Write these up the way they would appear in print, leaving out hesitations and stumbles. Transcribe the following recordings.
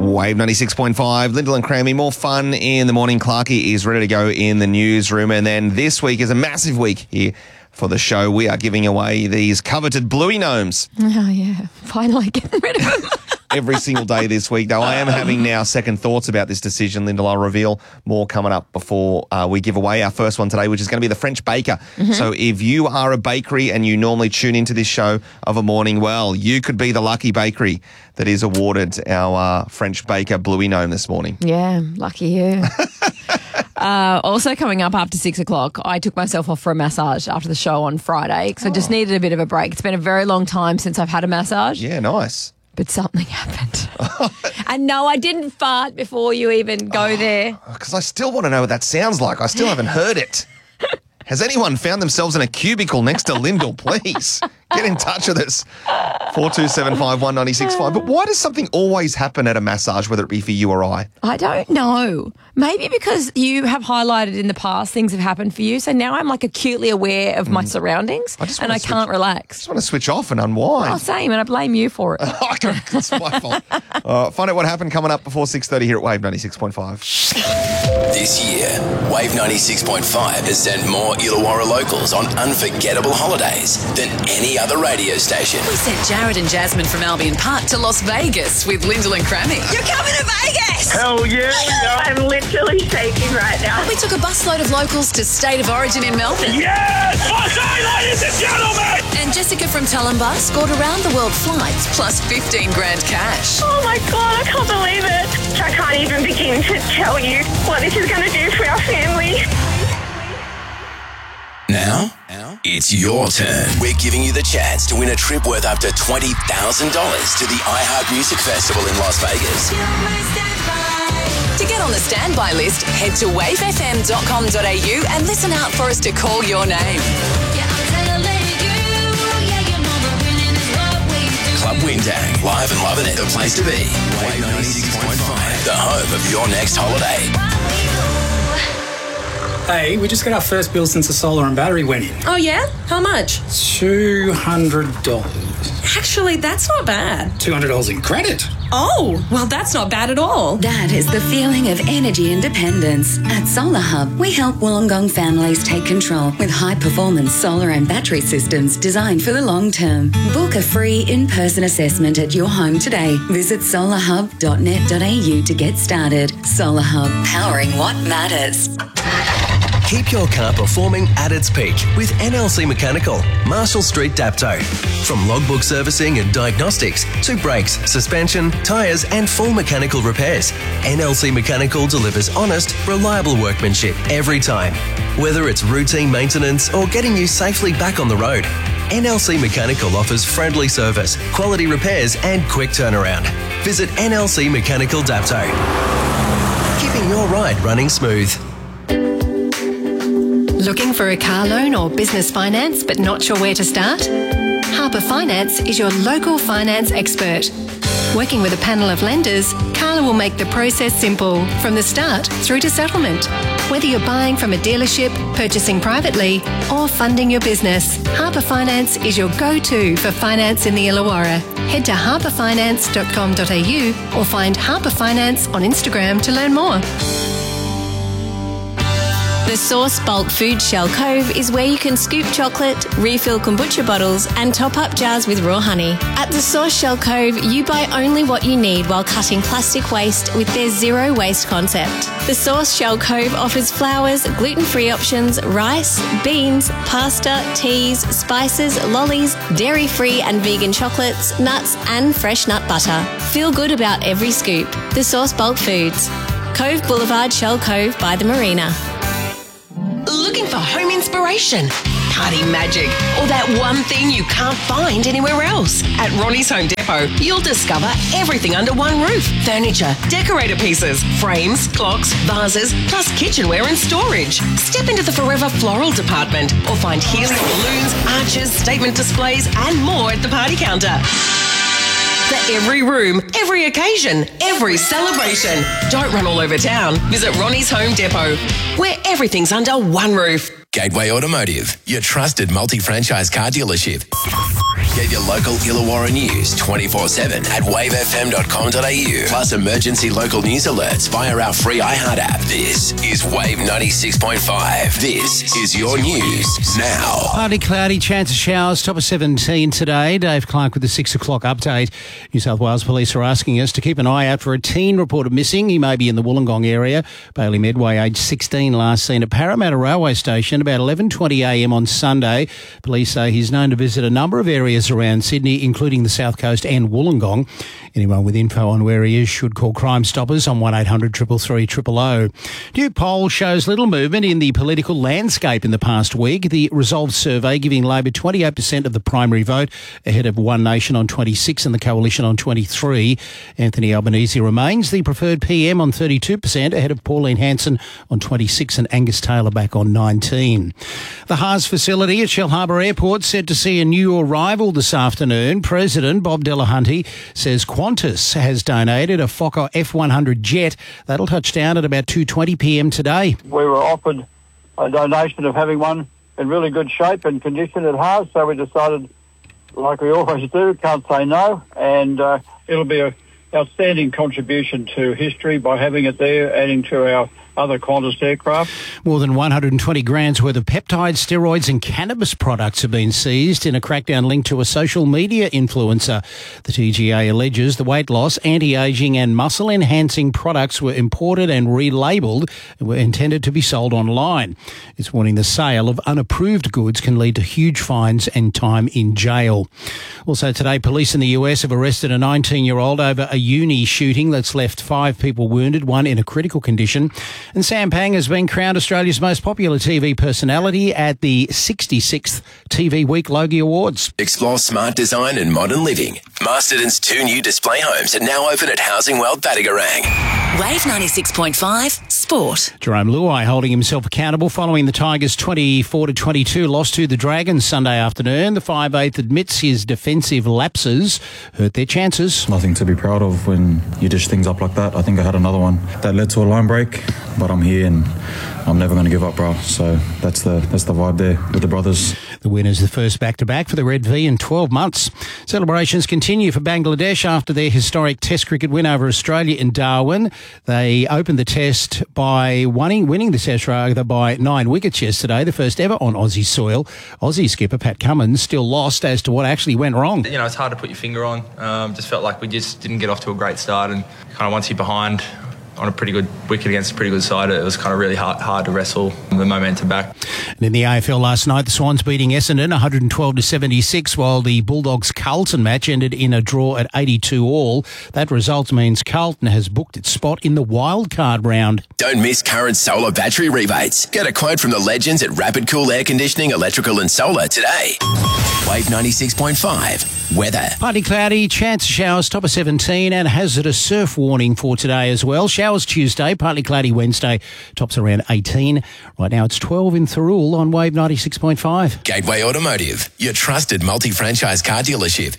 Wave 96.5, Lyndall and Crammy. More fun in the morning. Clarkie is ready to go in the newsroom. And then this week is a massive week here for the show. We are giving away these coveted Bluey gnomes. Oh, yeah. Finally getting rid of them. Every single day this week, though. I am having now second thoughts about this decision, Lyndall. I'll reveal more coming up before we give away our first one today, which is going to be the French Baker. So if you are a bakery and you normally tune into this show of a morning, well, you could be the lucky bakery that is awarded our French Baker Bluey gnome this morning. Yeah, lucky you. Also coming up after 6 o'clock, I took myself off for a massage after the show on Friday because I just needed a bit of a break. It's been a very long time since I've had a massage. Yeah, nice. But something happened. And no, I didn't fart before you even go there. Because I still want to know what that sounds like. I still haven't heard it. Has anyone found themselves in a cubicle next to Lyndall? Please get in touch with us. 4275196.5. But why does something always happen at a massage, whether it be for you or I? I don't know. Maybe because you have highlighted in the past things have happened for you. So now I'm like acutely aware of my surroundings and I can't relax. I just want to switch off and unwind. Oh, same. And I blame you for it. It's my fault. Find out what happened coming up before 6:30 here at Wave 96.5. This year, Wave 96.5 has sent more Illawarra locals on unforgettable holidays than any other radio station. We sent Jared and Jasmine from Albion Park to Las Vegas with Lyndall and Crammy. You're coming to Vegas! Hell yeah! I'm literally shaking right now. We took a busload of locals to State of Origin in Melbourne. Yes! What's up, ladies and gentlemen? And Jessica from Talumbar scored around-the-world flights plus 15 grand cash. Oh my God, I can't believe it. I can't even begin to tell you what this is going to do for our family. Now, it's your turn. We're giving you the chance to win a trip worth up to $20,000 to the iHeart Music Festival in Las Vegas. To get on the standby list, head to wavefm.com.au and listen out for us to call your name. Club Windang, live and loving it, the place to be. Wave 96.5, the home of your next holiday. Hey, we just got our first bill since the solar and battery went in. Oh, yeah? How much? $200. Actually, that's not bad. $200 in credit. Oh, well, that's not bad at all. That is the feeling of energy independence. At Solar Hub, we help Wollongong families take control with high-performance solar and battery systems designed for the long term. Book a free in-person assessment at your home today. Visit solarhub.net.au to get started. Solar Hub, powering what matters. Keep your car performing at its peak with NLC Mechanical, Marshall Street, Dapto. From logbook servicing and diagnostics to brakes, suspension, tyres and full mechanical repairs, NLC Mechanical delivers honest, reliable workmanship every time. Whether it's routine maintenance or getting you safely back on the road, NLC Mechanical offers friendly service, quality repairs and quick turnaround. Visit NLC Mechanical Dapto. Keeping your ride running smooth. Looking for a car loan or business finance but not sure where to start? Harper Finance is your local finance expert. Working with a panel of lenders, Carla will make the process simple from the start through to settlement. Whether you're buying from a dealership, purchasing privately or funding your business, Harper Finance is your go-to for finance in the Illawarra. Head to harperfinance.com.au or find Harper Finance on Instagram to learn more. The Source Bulk Food Shell Cove is where you can scoop chocolate, refill kombucha bottles and top up jars with raw honey. At the Source Shell Cove, you buy only what you need while cutting plastic waste with their zero waste concept. The Source Shell Cove offers flours, gluten-free options, rice, beans, pasta, teas, spices, lollies, dairy-free and vegan chocolates, nuts and fresh nut butter. Feel good about every scoop. The Source Bulk Foods. Cove Boulevard, Shell Cove by the Marina. Looking for home inspiration, party magic, or that one thing you can't find anywhere else? At Ronnie's Home Depot, you'll discover everything under one roof. Furniture, decorator pieces, frames, clocks, vases, plus kitchenware and storage. Step into the Forever Floral department or find healing balloons, arches, statement displays and more at the party counter. For every room, every occasion, every celebration. Don't run all over town. Visit Ronnie's Home Depot, where everything's under one roof. Gateway Automotive, your trusted multi-franchise car dealership. Get your local Illawarra news 24/7 at wavefm.com.au. Plus emergency local news alerts via our free iHeart app. This is Wave 96.5. This is your news now. Partly cloudy, chance of showers, top of 17 today. Dave Clark with the 6 o'clock update. New South Wales Police are asking us to keep an eye out for a teen reported missing. He may be in the Wollongong area. Bailey Medway, aged 16, last seen at Parramatta Railway Station about 11:20am on Sunday. Police say he's known to visit a number of areas around Sydney, including the South Coast and Wollongong. Anyone with info on where he is should call Crime Stoppers on 1800 333 000. New poll shows little movement in the political landscape in the past week. The Resolve survey giving Labor 28% of the primary vote ahead of One Nation on 26 and the Coalition on 23. Anthony Albanese remains the preferred PM on 32% ahead of Pauline Hanson on 26 and Angus Taylor back on 19. The Haas facility at Shellharbour Airport said to see a new arrival this afternoon. President Bob Delahunty says Qantas has donated a Fokker F100 jet that'll touch down at about 2:20pm today. We were offered a donation of having one in really good shape and condition at Haas, so we decided, like we always do, can't say no, and it'll be an outstanding contribution to history by having it there, adding to our other Qantas aircraft. More than 120 grams worth of peptides, steroids and cannabis products have been seized in a crackdown linked to a social media influencer. The TGA alleges the weight loss, anti-aging and muscle-enhancing products were imported and relabelled and were intended to be sold online. It's warning the sale of unapproved goods can lead to huge fines and time in jail. Also today, police in the US have arrested a 19-year-old over a uni shooting that's left 5 people wounded, 1 in a critical condition. And Sam Pang has been crowned Australia's most popular TV personality at the 66th TV Week Logie Awards. Explore smart design and modern living. Masterton's 2 new display homes are now open at Housing World Battigarang. Wave 96.5 Sport. Jerome Luai holding himself accountable following the Tigers' 24-22 loss to the Dragons Sunday afternoon. The 5'8" admits his defensive lapses hurt their chances. Nothing to be proud of when you dish things up like that. I think I had another one that led to a line break, but I'm here and I'm never going to give up, bro. So that's the vibe there with the brothers. The win is the first back-to-back for the Red V in 12 months. Celebrations continue for Bangladesh after their historic Test cricket win over Australia in Darwin. They opened the Test by winning the Test rather by 9 wickets yesterday, the first ever on Aussie soil. Aussie skipper Pat Cummins still lost as to what actually went wrong. You know, it's hard to put your finger on. Just felt like we just didn't get off to a great start, and kind of once you're behind on a pretty good wicket against a pretty good side, it was kind of really hard to wrestle the momentum back. And in the AFL last night, the Swans beating Essendon 112-76, while the Bulldogs Carlton match ended in a draw at 82 all. That result means Carlton has booked its spot in the wildcard round. Don't miss current solar battery rebates. Get a quote from the legends at Rapid Cool Air Conditioning, Electrical and Solar today. Wave 96.5 weather. Partly cloudy, chance of showers, top of 17, and hazardous surf warning for today as well. Showers Tuesday, partly cloudy Wednesday, tops around 18. Right now it's 12 in Thirroul on Wave 96.5. Gateway Automotive, your trusted multi-franchise car dealership.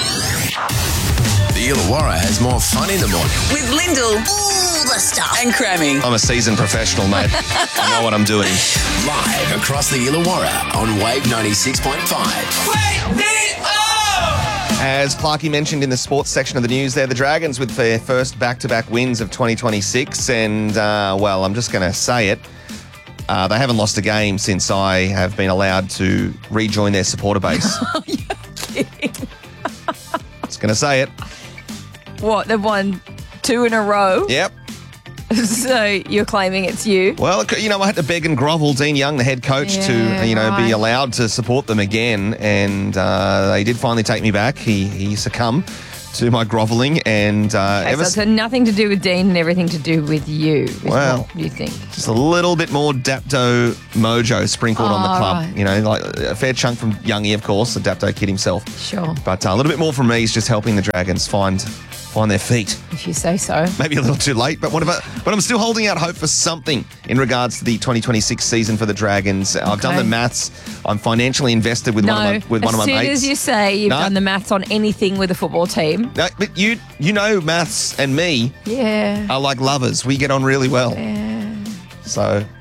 The Illawarra has more fun in the morning. With Lyndall, all the stuff, and Crammy. I'm a seasoned professional, mate. I know what I'm doing. Live across the Illawarra on Wave 96.5. Wake me up! As Clarkey mentioned in the sports section of the news there, the Dragons with their first back-to-back wins of 2026. And, well, I'm just going to say it. They haven't lost a game since I have been allowed to rejoin their supporter base. You're kidding. Just going to say it. What, they've won 2 in a row? Yep. So you're claiming it's you? Well, you know, I had to beg and grovel Dean Young, the head coach, to, you know, be allowed to support them again. And they did finally take me back. He succumbed to my groveling. And Okay, so it's had nothing to do with Dean and everything to do with you, is well, what you think? Just a little bit more Dapto mojo sprinkled on the club. Right. You know, like a fair chunk from Youngie, of course, the Dapto kid himself. Sure. But a little bit more from me is just helping the Dragons find their feet. If you say so. Maybe a little too late, but but I'm still holding out hope for something in regards to the 2026 season for the Dragons. I've done the maths. I'm financially invested with one of my mates. As soon as you say you've done the maths on anything with a football team. No, but you know maths and me are like lovers. We get on really well. Yeah. So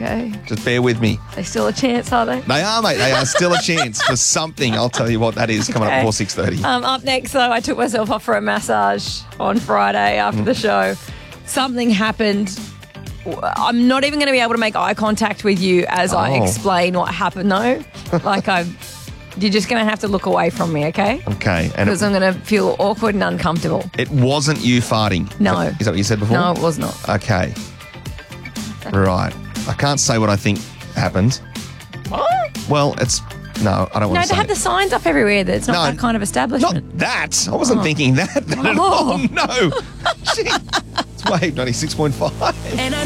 Okay. Just bear with me. They still a chance, are they? They are, mate. They are still a chance for something. I'll tell you what that is coming up Okay. before 6:30. Up next, though, I took myself off for a massage on Friday after the show. Something happened. I'm not even going to be able to make eye contact with you as I explain what happened, though. You're just going to have to look away from me, okay? Okay. And Because I'm going to feel awkward and uncomfortable. it wasn't you farting. No. Is that what you said before? No, it was not. Okay. Right. I can't say what I think happened. What? Well, it's... No, I don't want No, to they say have the signs up everywhere that it's not that kind of establishment. Not that. I wasn't thinking that at all. No. Gee. It's Wave 96.5.